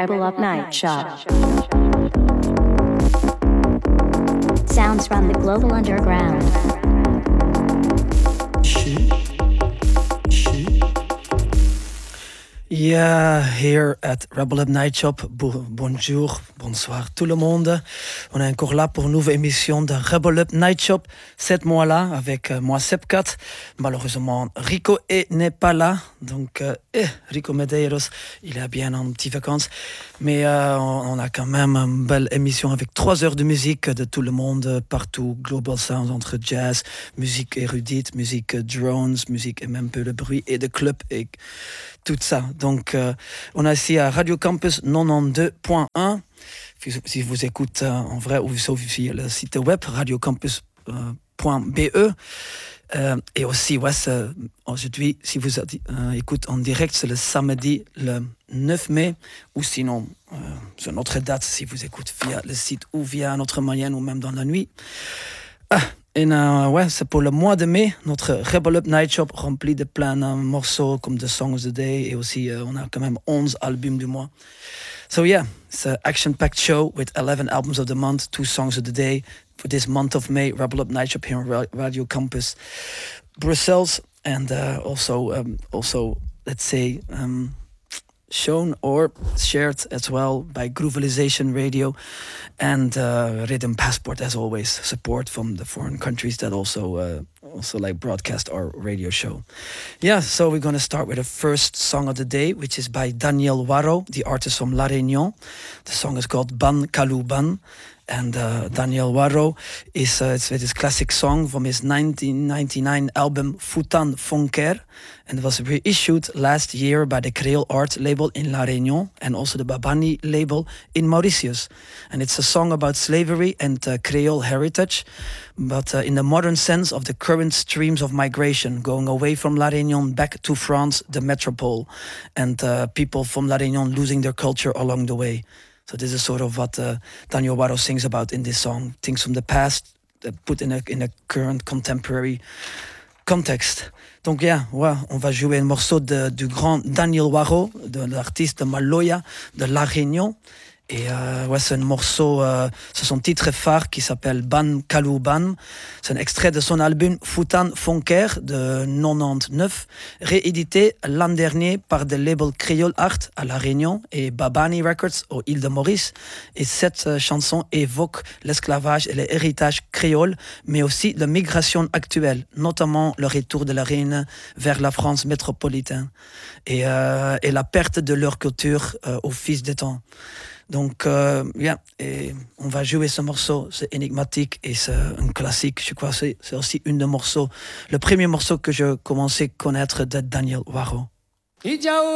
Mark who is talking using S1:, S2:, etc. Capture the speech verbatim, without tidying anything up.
S1: Rebel Up Night Shop. Sounds from the global underground.
S2: Yeah, here at Rebel Up Night Shop. Bo- bonjour, bonsoir tout le monde. On est encore là pour une nouvelle émission de Rebel Up Night Shop. Cette mois-là, avec euh, moi, Sepcat. Malheureusement, Rico est, n'est pas là. Donc, euh, eh, Rico Medeiros, il est bien en petites vacances. Mais euh, on, on a quand même une belle émission avec trois heures de musique de tout le monde, partout. Global Sounds entre jazz, musique érudite, musique drones, musique et même un peu de bruit et de club et tout ça. Donc, euh, on est ici à Radio Campus quatre-vingt-douze point un. Si vous écoutez euh, en vrai ou sur le site web radiocampus point b e. Euh, et aussi, ouais, aujourd'hui, si vous euh, écoutez en direct, c'est le samedi le neuf mai, ou sinon, euh, c'est une autre date si vous écoutez via le site ou via notre moyen ou même dans la nuit. Ah, et euh, ouais, c'est pour le mois de mai, notre Rebel Up Night Shop rempli de plein de morceaux comme The Song of the Day, et aussi euh, on a quand même onze albums du mois. So yeah, it's an action-packed show with eleven albums of the month, two songs of the day for this month of May. Rebel Up Night Shop here on Radio Campus Brussels, and uh, also, um, also let's say, um, shown or shared as well by Groovalization Radio and uh, Rhythm Passport, as always. Support from the foreign countries that also uh, also like broadcast our radio show. Yeah, so we're going to start with the first song of the day, which is by Daniel Waro, the artist from La Réunion. The song is called Ban Kalou Ban. And uh, Daniel Waro is uh, it's with his classic song from his nineteen ninety-nine album Futan Fonker, and it was reissued last year by the Creole Art label in La Réunion and also the Babani label in Mauritius. And it's a song about slavery and uh, Creole heritage, but uh, in the modern sense of the current streams of migration going away from La Réunion back to France, the metropole, and uh, people from La Réunion losing their culture along the way. So this is sort of what uh, Daniel Waro sings about in this song. Things from the past uh, put in a, in a current contemporary context. Donc yeah, ouais, on va jouer un morceau de, du grand Daniel Waro, de l'artiste Maloya de La Réunion. Et euh, ouais, c'est un morceau, euh, c'est son titre phare qui s'appelle Ban Kalou Ban. C'est un extrait de son album Futan Fonker de quatre-vingt-dix-neuf, réédité l'an dernier par des labels Creole Art à La Réunion et Babani Records aux îles de Maurice. Et cette euh, chanson évoque l'esclavage et l'héritage créole, mais aussi la migration actuelle, notamment le retour de la Réunion vers la France métropolitaine et, euh, et la perte de leur culture euh, au fil des temps. Donc, euh, yeah, et on va jouer ce morceau, c'est énigmatique et c'est un classique, je crois, c'est, c'est aussi une des morceaux, le premier morceau que je commençais à connaître de Daniel Waro.